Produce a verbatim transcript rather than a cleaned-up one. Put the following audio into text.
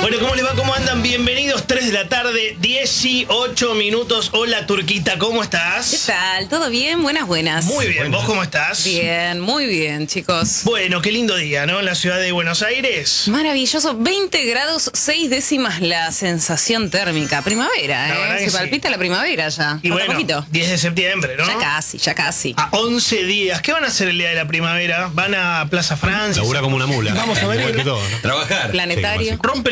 Bueno, ¿cómo les va? ¿Cómo andan? Bienvenidos, tres de la tarde, dieciocho minutos. Hola, Turquita, ¿cómo estás? ¿Qué tal? ¿Todo bien? Buenas, buenas. Muy bien, ¿vos cómo estás? Bien, muy bien, chicos. Bueno, qué lindo día, ¿no? En la ciudad de Buenos Aires. Maravilloso, veinte grados, seis décimas la sensación térmica. Primavera, La verdad ¿eh? que Se sí. palpita la primavera ya. Y Falta bueno, poquito. diez de septiembre, ¿no? Ya casi, ya casi. A once días. ¿Qué van a hacer el día de la primavera? ¿Van a Plaza Francia? Labura como una mula. Vamos a ver. Igual que todo, ¿no? Trabajar. Planetario. Sí, Rompe